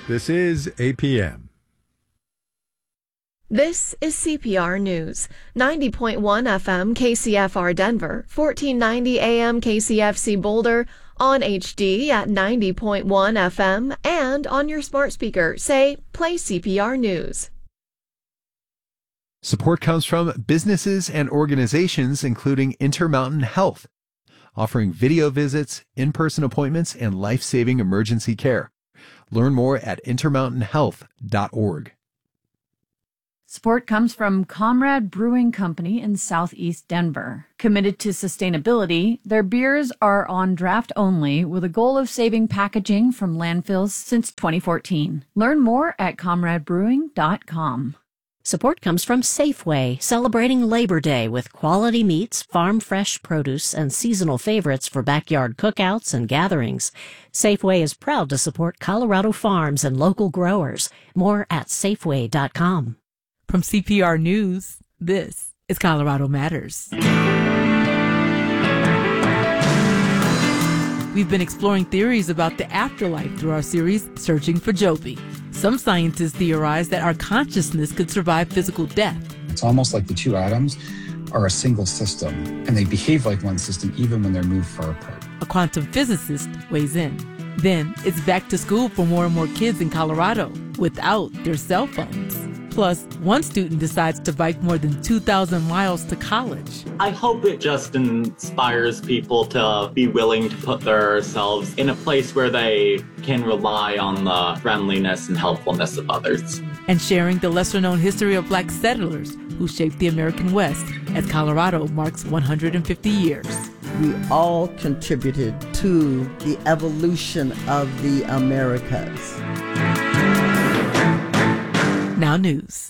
This is APM. This is CPR News. 90.1 FM KCFR Denver, 1490 AM KCFC Boulder, on HD at 90.1 FM, and on your smart speaker. Say, play CPR News. Support comes from businesses and organizations including Intermountain Health, offering video visits, in-person appointments, and life-saving emergency care. Learn more at intermountainhealth.org. Support comes from Comrade Brewing Company in Southeast Denver. Committed to sustainability, their beers are on draft only with a goal of saving packaging from landfills since 2014. Learn more at comradebrewing.com. Support comes from Safeway, celebrating Labor Day with quality meats, farm-fresh produce, and seasonal favorites for backyard cookouts and gatherings. Safeway is proud to support Colorado farms and local growers. More at Safeway.com. From CPR News, this is Colorado Matters. We've been exploring theories about the afterlife through our series, Searching for Jovi. Some scientists theorize that our consciousness could survive physical death. It's almost like the two atoms are a single system, and they behave like one system even when they're moved far apart. A quantum physicist weighs in. Then it's back to school for more and more kids in Colorado without their cell phones. Plus, one student decides to bike more than 2,000 miles to college. I hope it just inspires people to be willing to put themselves in a place where they can rely on the friendliness and helpfulness of others. And sharing the lesser-known history of Black settlers who shaped the American West as Colorado marks 150 years. We all contributed to the evolution of the Americas. Now news.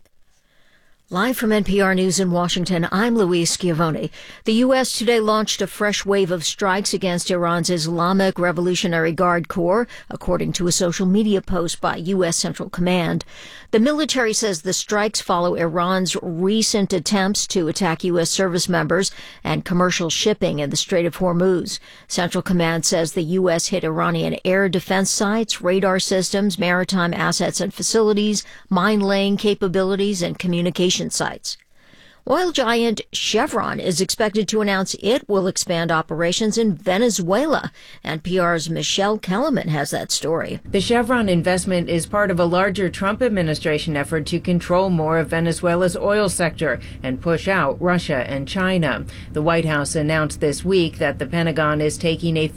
Live from NPR News in Washington, I'm Louise Schiavone. The U.S. today launched a fresh wave of strikes against Iran's Islamic Revolutionary Guard Corps, according to a social media post by U.S. Central Command. The military says the strikes follow Iran's recent attempts to attack U.S. service members and commercial shipping in the Strait of Hormuz. Central Command says the U.S. hit Iranian air defense sites, radar systems, maritime assets and facilities, mine-laying capabilities, and communication sites. Oil giant Chevron is expected to announce it will expand operations in Venezuela. NPR's Michelle Kellerman has that story. The Chevron investment is part of a larger Trump administration effort to control more of Venezuela's oil sector and push out Russia and China. The White House announced this week that the Pentagon is taking a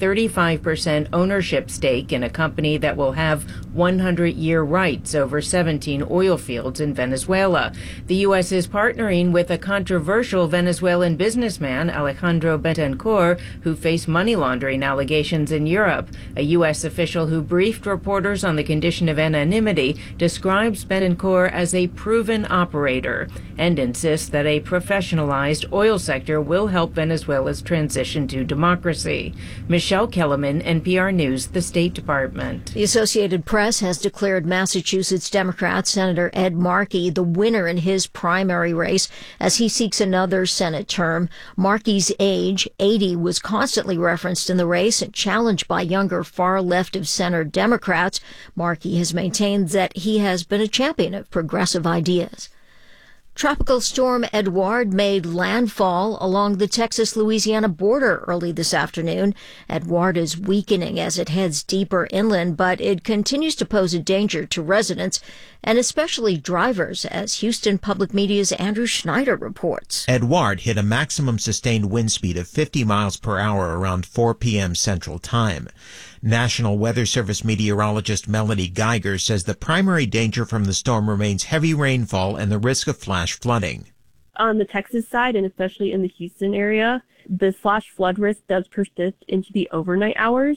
35% ownership stake in a company that will have 100-year rights over 17 oil fields in Venezuela. The U.S. is partnering with a controversial Venezuelan businessman, Alejandro Betancourt, who faced money laundering allegations in Europe. A U.S. official who briefed reporters on the condition of anonymity describes Betancourt as a proven operator and insists that a professionalized oil sector will help Venezuela's transition to democracy. Michelle Kellerman, NPR News, the State Department. The Associated Press has declared Massachusetts Democrat Senator Ed Markey the winner in his primary race as he seeks another Senate term. Markey's age, 80, was constantly referenced in the race and challenged by younger far-left-of-center Democrats. Markey has maintained that he has been a champion of progressive ideas. Tropical storm Edouard made landfall along the Texas-Louisiana border early this afternoon. Edouard is weakening as it heads deeper inland, but it continues to pose a danger to residents and especially drivers, as Houston Public Media's Andrew Schneider reports. Edouard hit a maximum sustained wind speed of 50 miles per hour around 4 p.m. Central Time. National Weather Service meteorologist Melanie Geiger says the primary danger from the storm remains heavy rainfall and the risk of flash flooding. On the Texas side, and especially in the Houston area, the flash flood risk does persist into the overnight hours.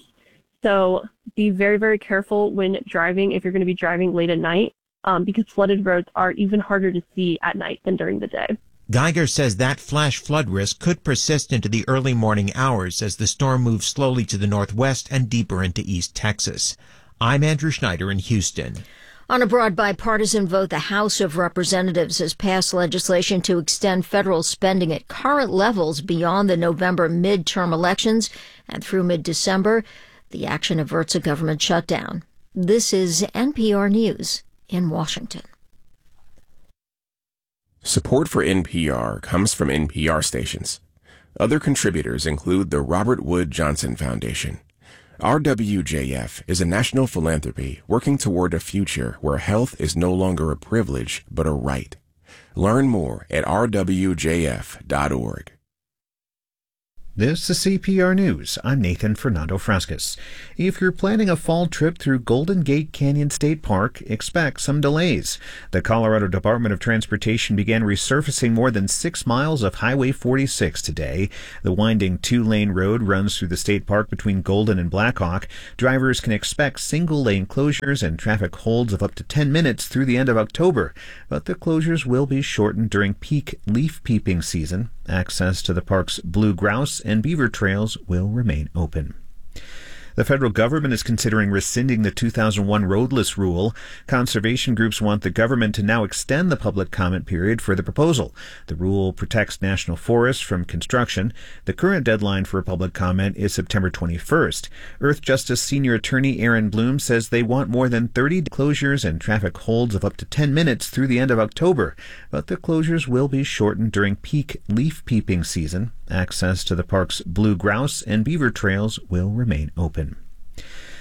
So be very, very careful when driving if you're going to be driving late at night, because flooded roads are even harder to see at night than during the day. Geiger says that flash flood risk could persist into the early morning hours as the storm moves slowly to the northwest and deeper into East Texas. I'm Andrew Schneider in Houston. On a broad bipartisan vote, the House of Representatives has passed legislation to extend federal spending at current levels beyond the November midterm elections and through mid-December. The action averts a government shutdown. This is NPR News in Washington. Support for NPR comes from NPR stations. Other contributors include the Robert Wood Johnson Foundation. RWJF is a national philanthropy working toward a future where health is no longer a privilege but a right. Learn more at rwjf.org. This is CPR News. I'm Nathan Fernando Frascas. If you're planning a fall trip through Golden Gate Canyon State Park, expect some delays. The Colorado Department of Transportation began resurfacing more than 6 miles of Highway 46 today. The winding 2-lane road runs through the state park between Golden and Blackhawk. Drivers can expect single-lane closures and traffic holds of up to 10 minutes through the end of October, but the closures will be shortened during peak leaf peeping season. Access to the park's blue grouse and beaver trails will remain open. The federal government is considering rescinding the 2001 roadless rule. Conservation groups want the government to now extend the public comment period for the proposal. The rule protects national forests from construction. The current deadline for public comment is September 21st. Earthjustice Senior Attorney Aaron Bloom says they want more than 30 closures and traffic holds of up to 10 minutes through the end of October, but the closures will be shortened during peak leaf peeping season. Access to the park's blue grouse and beaver trails will remain open.